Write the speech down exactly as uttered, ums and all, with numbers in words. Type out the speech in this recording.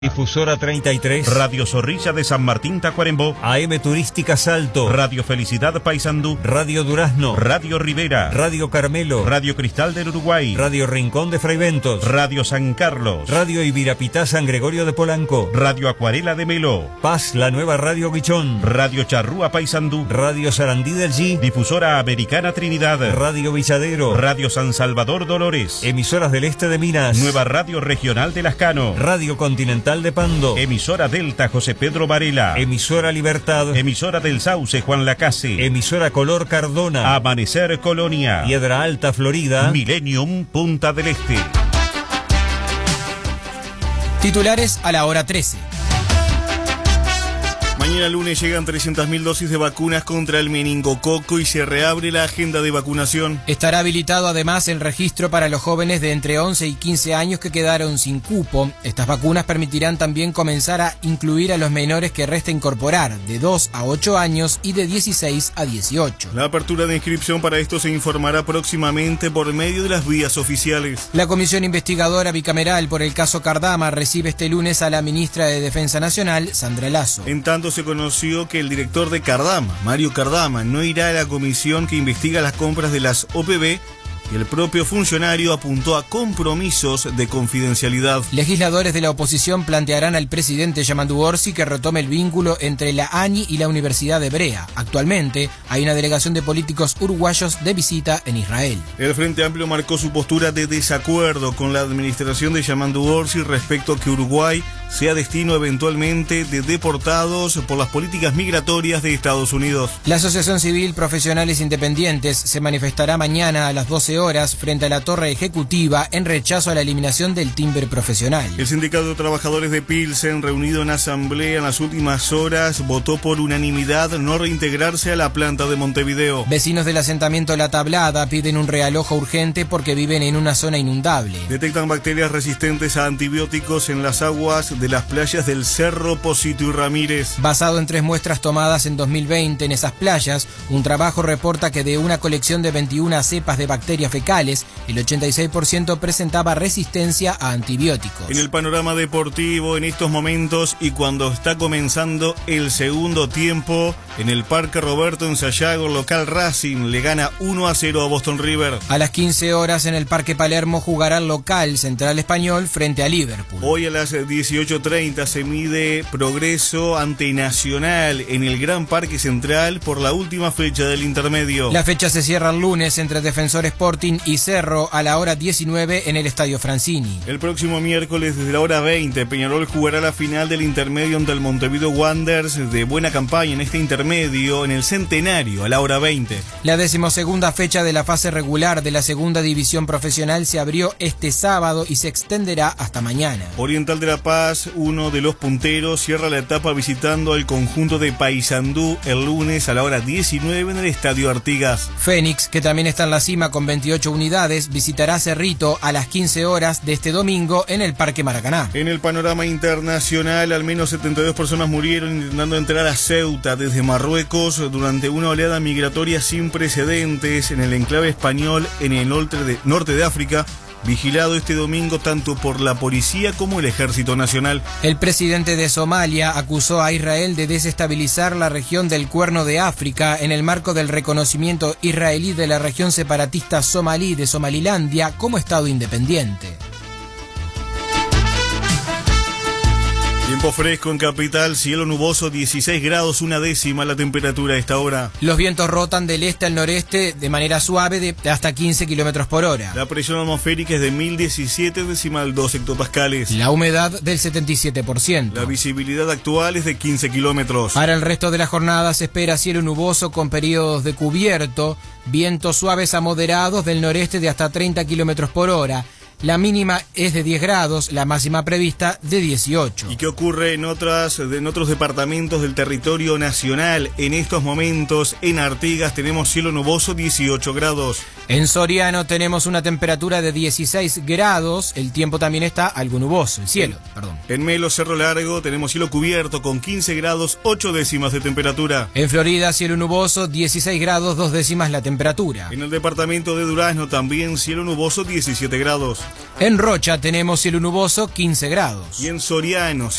Difusora treinta y tres, Radio Zorrilla de San Martín Tacuarembó, A M Turística Salto, Radio Felicidad Paysandú, Radio Durazno, Radio Rivera, Radio Carmelo, Radio Cristal del Uruguay, Radio Rincón de Fraiventos, Radio San Carlos, Radio Ibirapitá San Gregorio de Polanco, Radio Acuarela de Melo, Paz, la nueva Radio Guichón, Radio Charrúa Paysandú, Radio Sarandí del G, Difusora Americana Trinidad, Radio Villadero, Radio San Salvador Dolores, Emisoras del Este de Minas, Nueva Radio Regional de Lascano, Radio Continental de Pando, Emisora Delta José Pedro Varela, Emisora Libertad, Emisora del Sauce Juan Lacase, Emisora Color Cardona, Amanecer Colonia, Piedra Alta Florida, Millennium Punta del Este. Titulares a la hora trece. Mañana lunes llegan trescientas mil dosis de vacunas contra el meningococo y se reabre la agenda de vacunación. Estará habilitado además el registro para los jóvenes de entre once y quince años que quedaron sin cupo. Estas vacunas permitirán también comenzar a incluir a los menores que resta incorporar, de dos a ocho años y de dieciséis a dieciocho. La apertura de inscripción para esto se informará próximamente por medio de las vías oficiales. La Comisión Investigadora Bicameral por el caso Cardama recibe este lunes a la ministra de Defensa Nacional, Sandra Lasso. En tanto, se conoció que el director de Cardama, Mario Cardama, no irá a la comisión que investiga las compras de las O P B y el propio funcionario apuntó a compromisos de confidencialidad. Legisladores de la oposición plantearán al presidente Yamandu Orsi que retome el vínculo entre la A N I y la Universidad Hebrea. Actualmente hay una delegación de políticos uruguayos de visita en Israel. El Frente Amplio marcó su postura de desacuerdo con la administración de Yamandu Orsi respecto a que Uruguay sea destino eventualmente de deportados por las políticas migratorias de Estados Unidos. La Asociación Civil Profesionales Independientes se manifestará mañana a las doce horas frente a la Torre Ejecutiva en rechazo a la eliminación del timbre profesional. El Sindicato de Trabajadores de Pilsen, reunido en asamblea en las últimas horas, votó por unanimidad no reintegrarse a la planta de Montevideo. Vecinos del asentamiento La Tablada piden un realojo urgente porque viven en una zona inundable. Detectan bacterias resistentes a antibióticos en las aguas de las playas del Cerro, Posito y Ramírez. Basado en tres muestras tomadas en dos mil veinte en esas playas, un trabajo reporta que de una colección de veintiuna cepas de bacterias fecales, el ochenta y seis por ciento presentaba resistencia a antibióticos. En el panorama deportivo, en estos momentos y cuando está comenzando el segundo tiempo, en el Parque Roberto en Sayago, local Racing le gana uno a cero a Boston River. A las quince horas en el Parque Palermo jugará el local Central Español frente a Liverpool. Hoy a las dieciocho treinta se mide Progreso ante Nacional en el Gran Parque Central por la última fecha del intermedio. La fecha se cierra el lunes entre Defensor Sporting y Cerro a la hora diecinueve en el Estadio Francini. El próximo miércoles desde la hora veinte Peñarol jugará la final del intermedio ante el Montevideo Wanderers de buena campaña en este intermedio en el Centenario a la hora veinte. La decimosegunda fecha de la fase regular de la segunda división profesional se abrió este sábado y se extenderá hasta mañana. Oriental de la Paz, uno de los punteros, cierra la etapa visitando al conjunto de Paysandú el lunes a la hora diecinueve en el Estadio Artigas. Fénix, que también está en la cima con veintiocho unidades, visitará Cerrito a las quince horas de este domingo en el Parque Maracaná. En el panorama internacional, al menos setenta y dos personas murieron intentando entrar a Ceuta desde Marruecos durante una oleada migratoria sin precedentes en el enclave español en el norte de, norte de África, vigilado este domingo tanto por la policía como el Ejército Nacional. El presidente de Somalia acusó a Israel de desestabilizar la región del Cuerno de África en el marco del reconocimiento israelí de la región separatista somalí de Somalilandia como Estado independiente. Tiempo fresco en capital, cielo nuboso, dieciséis grados, una décima la temperatura a esta hora. Los vientos rotan del este al noreste de manera suave de hasta quince kilómetros por hora. La presión atmosférica es de mil diecisiete decimal dos hectopascales. La humedad del setenta y siete por ciento. La visibilidad actual es de quince kilómetros. Para el resto de la jornada se espera cielo nuboso con periodos de cubierto, vientos suaves a moderados del noreste de hasta treinta kilómetros por hora. La mínima es de diez grados, la máxima prevista de dieciocho. ¿Y qué ocurre en otras, en otros departamentos del territorio nacional? En estos momentos, en Artigas tenemos cielo nuboso, dieciocho grados. En Soriano tenemos una temperatura de dieciséis grados, el tiempo también está algo nuboso, el cielo, perdón. En Melo, Cerro Largo, tenemos cielo cubierto con quince grados, ocho décimas de temperatura. En Florida, cielo nuboso, dieciséis grados, dos décimas la temperatura. En el departamento de Durazno también cielo nuboso, diecisiete grados. En Rocha tenemos cielo nuboso, quince grados. Y en Soriano,